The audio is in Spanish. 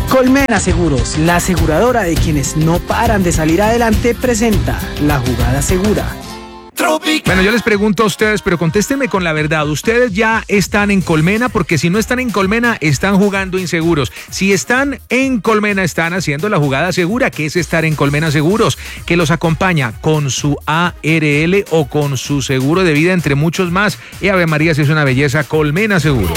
Colmena Seguros, la aseguradora de quienes no paran de salir adelante, presenta La Jugada Segura. Bueno, yo les pregunto a ustedes, pero contéstenme con la verdad. ¿Ustedes ya están en Colmena? Porque si no están en Colmena, están jugando inseguros. Si están en Colmena, están haciendo la jugada segura, que es estar en Colmena Seguros, que los acompaña con su ARL o con su seguro de vida, entre muchos más. Y Ave María, si es una belleza, Colmena Seguros.